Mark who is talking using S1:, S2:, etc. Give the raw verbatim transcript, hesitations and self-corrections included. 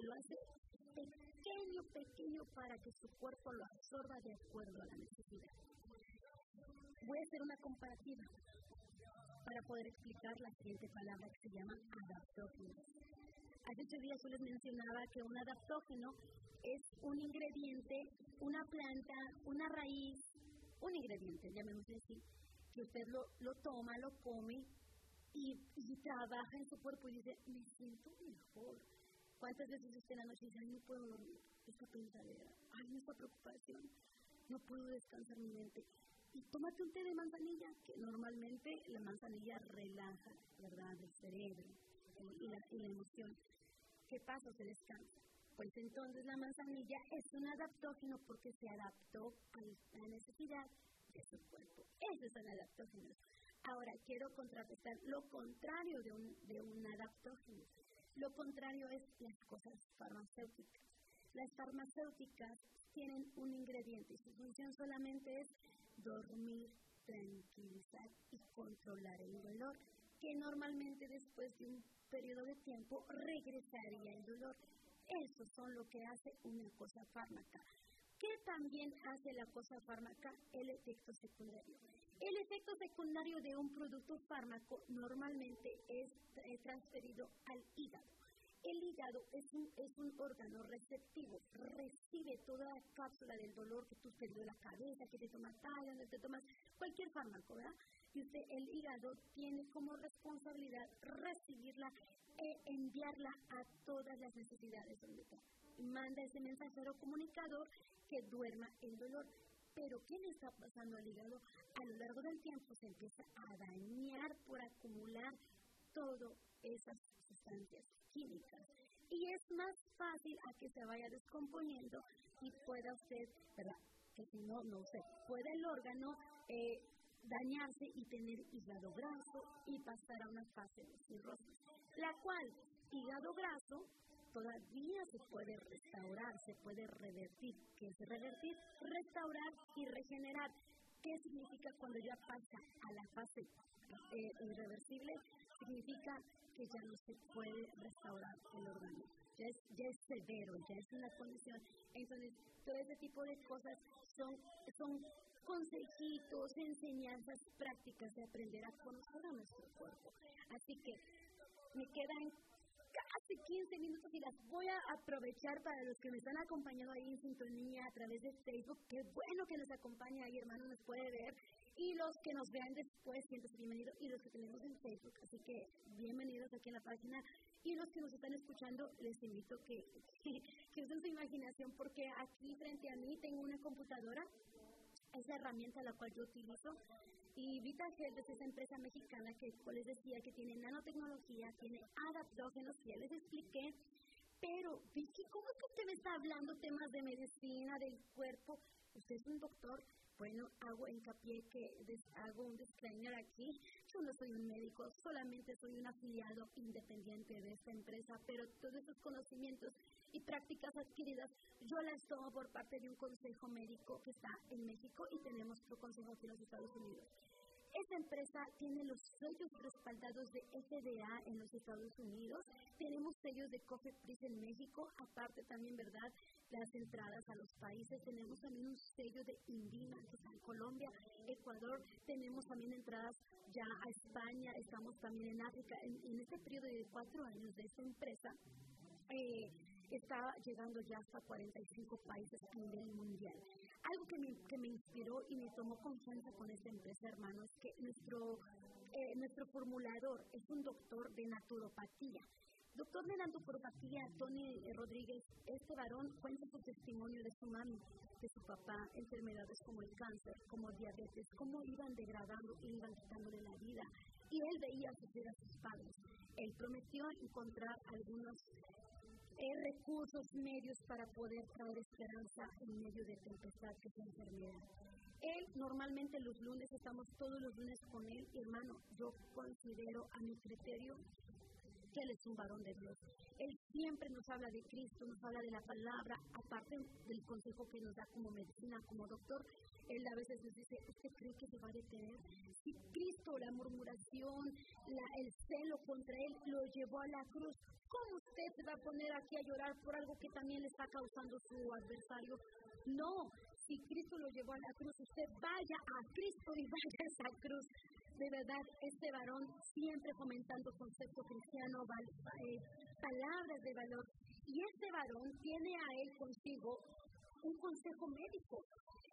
S1: lo hace pequeño, pequeño para que su cuerpo lo absorba de acuerdo a la necesidad. Voy a hacer una comparativa para poder explicar la siguiente palabra que se llama adaptógeno. Hace ocho días yo les mencionaba que un adaptógeno es un ingrediente, una planta, una raíz, un ingrediente, llamémosle así, que usted lo, lo toma, lo come y, y trabaja en su cuerpo y dice, me siento mejor. ¿Cuántas veces usted en la noche dice, ay, no puedo dormir, esta pensadera, ay, esta preocupación, no puedo descansar mi mente? Y tómate un té de manzanilla, que normalmente la manzanilla relaja, ¿verdad?, el cerebro y la, y la emoción. ¿Qué pasa? Se descansa. Pues entonces la manzanilla es un adaptógeno porque se adaptó a la necesidad de su cuerpo. Eso es un adaptógeno. Ahora quiero contrarrestar lo contrario de un, de un adaptógeno. Lo contrario es las cosas farmacéuticas. Las farmacéuticas tienen un ingrediente y su función solamente es dormir, tranquilizar y controlar el dolor, que normalmente después de un periodo de tiempo regresaría el dolor. Eso son lo que hace una cosa fármaca. ¿Qué también hace la cosa fármaca? El efecto secundario. El efecto secundario de un producto fármaco normalmente es eh, transferido al hígado. El hígado es un, es un órgano receptivo, recibe toda la cápsula del dolor que tú te dio la cabeza, que te tomas tal, donde te tomas cualquier fármaco, ¿verdad? Y usted, el hígado tiene como responsabilidad recibirla e enviarla a todas las necesidades donde está. Y manda ese mensajero comunicador que duerma el dolor. Pero ¿qué le está pasando al hígado? A lo largo del tiempo se empieza a dañar por acumular todas esas sustancias químicas. Y es más fácil a que se vaya descomponiendo y pueda usted, ¿verdad?, que si no, no sé, pueda el órgano eh, dañarse y tener hígado graso y pasar a una fase de cirrosis, la cual hígado graso todavía se puede restaurar, se puede revertir. ¿Qué es revertir? Restaurar y regenerar. ¿Qué significa cuando ya pasa a la fase eh, irreversible? Significa que ya no se puede restaurar el órgano. Ya es, ya es severo, ya es una condición. Entonces, todo ese tipo de cosas son, son consejitos, enseñanzas prácticas de aprender a conocer a nuestro cuerpo. Así que me quedan casi quince minutos y las voy a aprovechar para los que me están acompañando ahí en sintonía a través de Facebook. Qué bueno que nos acompaña ahí, hermano, nos puede ver. Y los que nos vean después, siéntese bienvenido. Y los que tenemos en Facebook, así que bienvenidos aquí en la página. Y los que nos están escuchando, les invito que, que, que usen su imaginación, porque aquí frente a mí tengo una computadora. Es la herramienta la cual yo utilizo. Y VitaHealth es esa empresa mexicana que, como les decía, que tiene nanotecnología, tiene adaptógenos, ya les expliqué. Pero, Vicky, ¿cómo es que usted me está hablando temas de medicina, del cuerpo? Usted es un doctor. Bueno, hago hincapié que des, hago un disclaimer aquí. Yo no soy un médico, solamente soy un afiliado independiente de esta empresa, pero todos esos conocimientos y prácticas adquiridas yo las tomo por parte de un consejo médico que está en México y tenemos otro consejo aquí en los Estados Unidos. Esta empresa tiene los sellos respaldados de F D A en los Estados Unidos. Tenemos sellos de COFEPRIS en México, aparte también, ¿verdad?, las entradas a los países. Tenemos también un sello de INVIMA, que está en Colombia, Ecuador. Tenemos también entradas ya a España, estamos también en África. En, en este periodo de cuatro años de esta empresa, eh, está llegando ya hasta cuarenta y cinco países a nivel mundial. Algo que me, que me inspiró y me tomó confianza con esta empresa, hermano, es que nuestro, eh, nuestro formulador es un doctor de naturopatía. Doctor de naturopatía, Tony Rodríguez, este varón cuenta su testimonio de su mami, de su papá, enfermedades como el cáncer, como diabetes, cómo iban degradando y iban quitándole la vida. Y él veía sufrir a sus padres. Él prometió encontrar algunos Eh, recursos, medios para poder traer esperanza en medio de tempestad que es la enfermedad. Él, normalmente los lunes, estamos todos los lunes con él, y hermano, yo considero a mi criterio que Él es un varón de Dios. Él siempre nos habla de Cristo, nos habla de la palabra, aparte del consejo que nos da como medicina, como doctor. Él a veces nos dice, ¿usted cree que se va a detener? Si Cristo, la murmuración, la, el celo contra Él, lo llevó a la cruz, ¿cómo usted se va a poner aquí a llorar por algo que también le está causando su adversario? No, si Cristo lo llevó a la cruz, usted vaya a Cristo y vaya a esa cruz. De verdad, este varón siempre fomentando concepto cristiano, val, eh, palabras de valor. Y este varón tiene a él consigo un consejo médico.